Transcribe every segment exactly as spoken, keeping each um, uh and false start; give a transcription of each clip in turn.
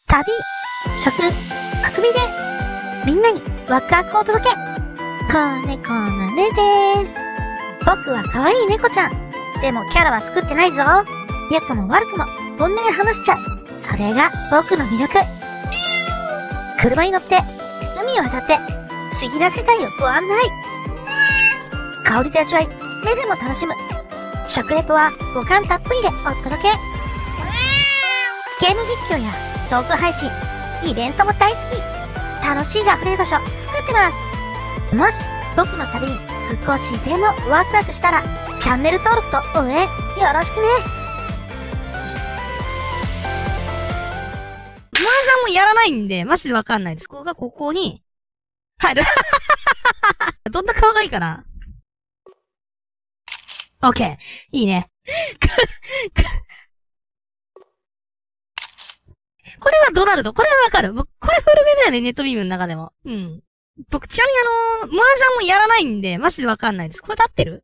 旅、食、遊びで、みんなにワクワクをお届け。子猫のねでーす。僕は可愛い猫ちゃん。でもキャラは作ってないぞ。良くも悪くも本音で話しちゃう。それが僕の魅力。車に乗って、海を渡って、不思議な世界をご案内。香りと味わい、目でも楽しむ。食レポは五感たっぷりでお届け。ゲーム実況やトーク配信、イベントも大好き。楽しいが溢れる場所作ってます。もし僕の旅に少しでもワクワクしたら、チャンネル登録と応援よろしくね。 麻雀もやらないんで、マジでわかんないです。ここがここに入る。どんな顔がいいかな。オッケー。いいね。これはドナルド。これはわかる。僕、これ古めだよね、ネットビームの中でも。うん。僕、ちなみにあのー、麻雀もやらないんで、マジでわかんないです。これで合ってる？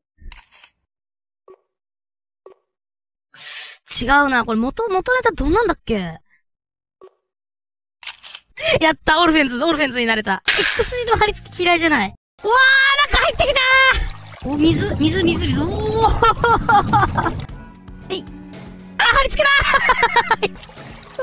違うな。これ元、元ネタどんなんだっけ？やった、オルフェンズ、オルフェンズになれた。X 字の貼り付き嫌いじゃない。うわー、中入ってきたー！お、水、水、水、水、おーはい。あ、貼り付けだーう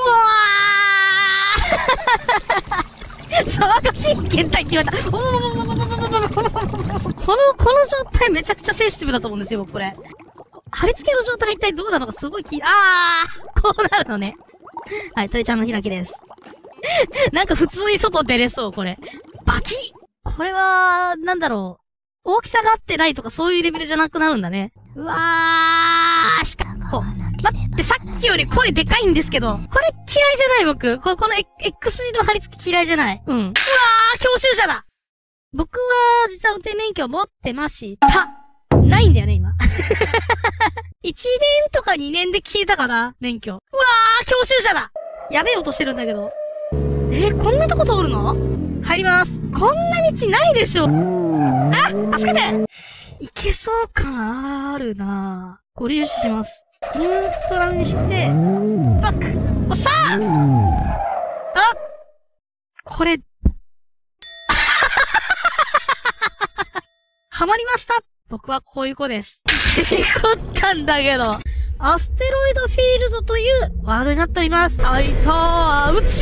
わー騒がしい検体って言われた。おーこの、この状態めちゃくちゃセンシティブだと思うんですよ、僕これ。貼り付けの状態が一体どうなのかすごい気、あーこうなるのね。はい、鳥ちゃんの開きです。なんか普通に外出れそう、これ。バキッこれは、なんだろう。大きさが合ってないとかそういうレベルじゃなくなるんだね。うわーしかも、待って、さっきより声でかいんですけど、これ嫌いじゃない僕。こ、この X 字の貼り付き嫌いじゃない。うん。うわー教習者だ僕は、実は運転免許持ってました。ないんだよね、今。いちねんとかにねんで消えたかな免許。うわー教習者だやべえ音してるんだけど。えー、こんなとこ通るの？入ります。こんな道ないでしょ。あ、助けていけそう感あるなぁ。ご利用します。イントラにして、バックおっしゃーあこれ、ハマりました僕はこういう子です。事故ったんだけど。アステロイドフィールドというワードになっております。あいたー宇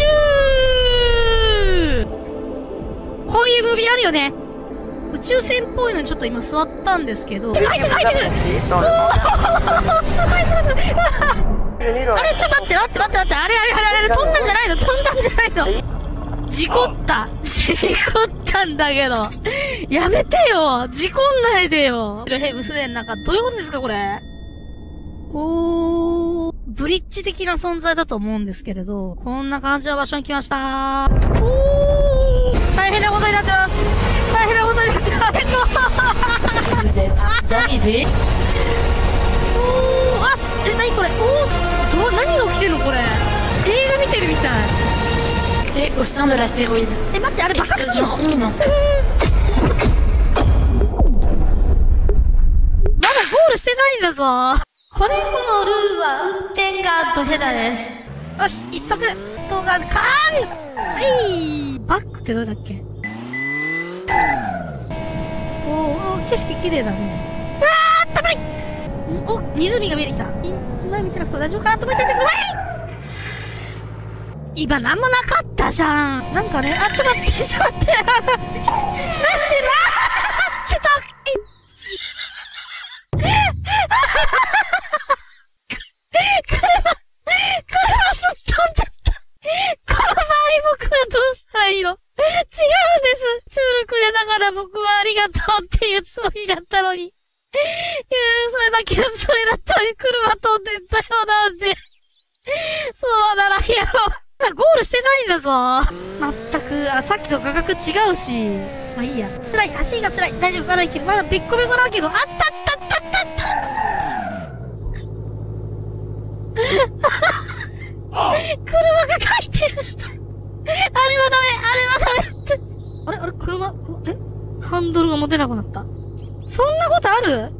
宙こういうムービーあるよね。宇宙船っぽいのにちょっと今座ったんですけど。入ってる入ってるおーすごいすごいすごいあれちょっと待って待って待って待って。あれあれあれあれ飛んだんじゃないの飛んだんじゃないの事故った事故ったんだけど。やめてよ事故んないでよヘブ船の中どういうことですかこれおー、ブリッジ的な存在だと思うんですけれど、こんな感じの場所に来ましたー。おー、大変なことになってます。大変なことになってます。 Vous êtes arrivé. おー、あ、す、え、なにこれおー、ど、何が起きてるのこれ。映画見てるみたい。 Et au sein de l'astéroïde. え、待って、あれ爆発するの？ Explosion imminente. まだゴールしてないんだぞ。子猫のルーは運転がドヘダです。よし、一足動画、カーンはいバックってどれだっけおー、景色綺麗だね。あー、高いお、湖が見えてきた。今見てなくて大丈夫かなと思っててください今なんもなかったじゃん。なんかね、あ、ちょっと待って、ちょっと待って。なしなーってた僕はありがとうっていうつもりだったのに。いやそれだけのつもりだったのに車飛んでったよなんて。そうならやろう。ゴールしてないんだぞ。まったく、あ、さっきと価格違うし。まあいいや。辛い、足が辛い。大丈夫、まだいける。まだべっこべこだけど、あったったったったった車が回転した。あれはダメ、あれはダメって。あれあれ車、えハンドルが持てなくなった。そんなことある？